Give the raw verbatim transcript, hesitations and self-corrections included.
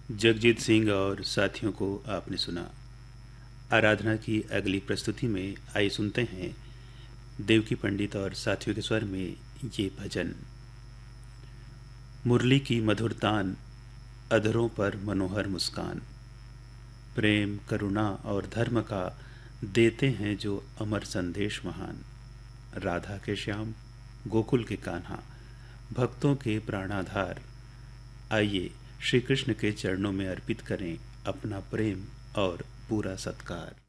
जगजीत सिंह और साथियों को आपने सुना। आराधना की अगली प्रस्तुति में आइए सुनते हैं देवकी पंडित और साथियों के स्वर में ये भजन। मुरली की मधुर तान, अधरों पर मनोहर मुस्कान, प्रेम करुणा और धर्म का देते हैं जो अमर संदेश महान। राधा के श्याम, गोकुल के कान्हा, भक्तों के प्राणाधार, आइए श्री कृष्ण के चरणों में अर्पित करें अपना प्रेम और पूरा सत्कार।